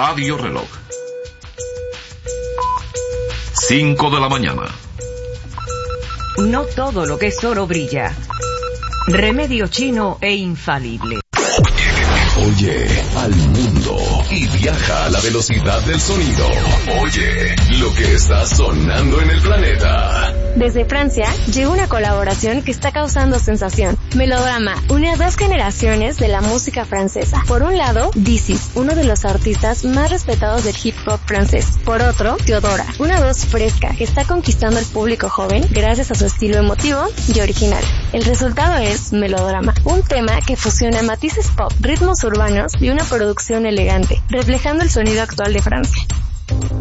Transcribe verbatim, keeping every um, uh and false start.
Radio Reloj. cinco de la mañana. No todo lo que es oro brilla. Remedio chino e infalible. Oye al mundo y viaja a la velocidad del sonido. Oye lo que está sonando en el planeta. Desde Francia llegó una colaboración que está causando sensación. Melodrama une a dos generaciones de la música francesa. Por un lado, Dizzy, uno de los artistas más respetados del hip hop francés. Por otro, Teodora, una voz fresca que está conquistando al público joven gracias a su estilo emotivo y original. El resultado es Melodrama, un tema que fusiona matices pop, ritmos urbanos y una producción elegante, reflejando el sonido actual de Francia.